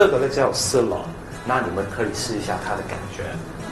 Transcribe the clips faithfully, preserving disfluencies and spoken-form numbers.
这个呢叫丝绒，那你们可以试一下它的感觉。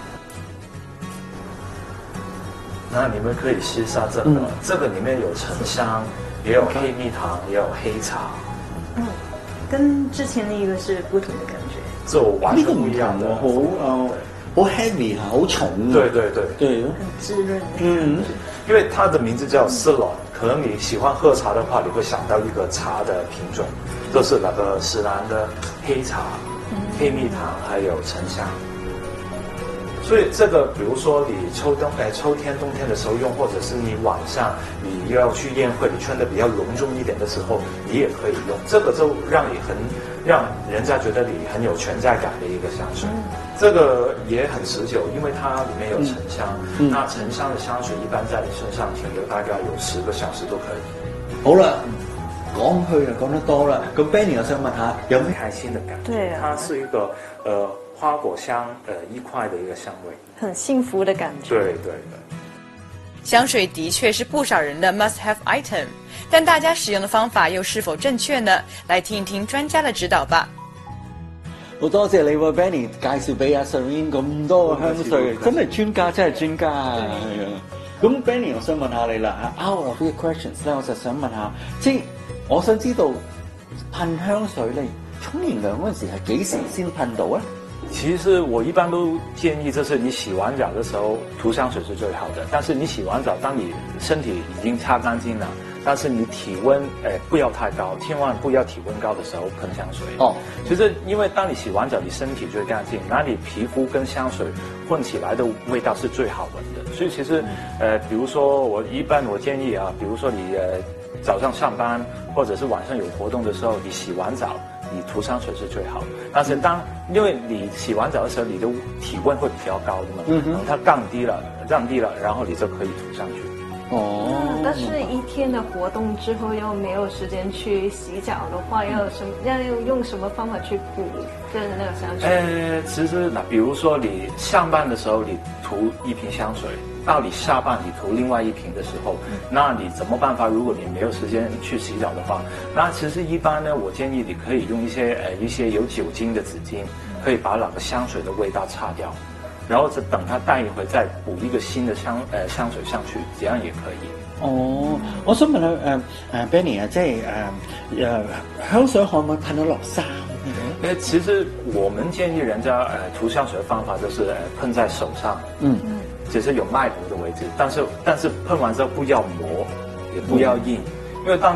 那你们可以试一下这个，嗯、这个里面有沉香，也有黑蜜糖，也有黑茶。 嗯，跟之前那个是不同的感觉。 就完全不一样的， 好誒，好 heavy 啊，好重啊。 对对对對， 很滋润。 嗯， 因为它的名字叫丝绒，可能你喜欢喝茶的话，你会想到一个茶的品种，就是那个石兰的黑茶、黑蜜糖还有沉香。所以这个，比如说你秋冬哎秋天冬天的时候用，或者是你晚上你要去宴会，你穿的比较隆重一点的时候，你也可以用。这个就让你很让人家觉得你很有存在感的一个香水。嗯、这个也很持久，因为它里面有沉香。嗯、那沉香的香水一般在你身上停留大概有十个小时都可以。 好啦。講去啊，講得多啦。咁 Benny， 我想問下，有咩開心的感覺？ 對啊， 它是一個呃花果香呃一塊的一個香味， 很幸福的感覺。 對對對。 香水的確是不少人的 must-have item， 但大家使用的方法又是否正確呢？來聽一聽專家的指導吧。 好多謝你喎 ，Benny 介紹俾阿 Serene 咁多個香水，真係專家，真係專家啊！係啊。咁 Benny， 我想問下你啦，out of the questions 咧，我就想問下，即係我想知道噴香水咧，沖完涼嗰陣時係幾時先噴到啊？ 其實我一般都建議，就是你洗完澡的時候塗香水是最好的。但是你洗完澡，當你身體已經擦乾淨了，但是你體溫誒不要太高，千萬不要體溫高的時候噴香水。哦，其實因為當你洗完澡，你身體最乾淨，那你皮膚跟香水混起來的味道是最好聞的。所以其實，呃，比如說我一般我建議啊，比如說你呃早上上班或者是晚上有活動的時候，你洗完澡，你塗香水是最好的。但是當因為你洗完澡的時候，你的體溫會比較高的嘛，嗯哼，它降低了，降低了，然後你就可以塗上去。 哦、 嗯，但是一天的活動之後又沒有時間去洗澡的話，要什麼要用什麼方法去補跟那個香水？ 呃，其實那比如說你上班的時候你塗一瓶香水，到你下班你塗另外一瓶的時候，嗯、那你怎麼辦法？如果你沒有時間去洗澡的話，那其實一般呢，我建議你可以用一些呃一些有酒精的紙巾，可以把那個香水的味道擦掉。然後就等它帶一回，再補一個新的香誒、呃、香水上去，這樣也可以。 哦，我想問下誒誒 Benny 啊，即係誒誒香水可唔可以噴到落衫？ 誒，其實我們建議人家誒、呃、塗香水的方法就是誒、呃、噴在手上，嗯嗯，其實有脈搏的位置，但是但是噴完之後不要磨，也不要印，嗯、因為當